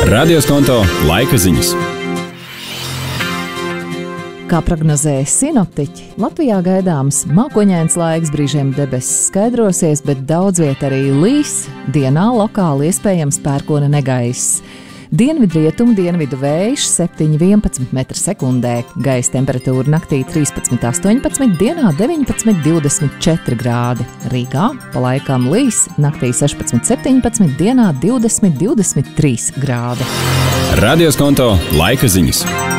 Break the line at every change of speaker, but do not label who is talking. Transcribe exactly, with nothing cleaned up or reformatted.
Radioskonto laika ziņas.
Kā prognozēja sinoptiķi, Latvijā gaidāms mākoņains laiks, brīžiem debesis skaidrosies, bet daudz viet arī līs, dienā lokāli iespējams pērkona negaiss. Dienvidrietumu dienvidu vējš septiņi vienpadsmit metri sekundē, gaisa temperatūra naktī trīspadsmit astoņpadsmit, dienā deviņpadsmit divdesmit četri grādi. Rīgā pa laikam līs, naktī sešpadsmit septiņpadsmit, dienā divdesmit divdesmit trīs grādi.
Radioskonto laika ziņas.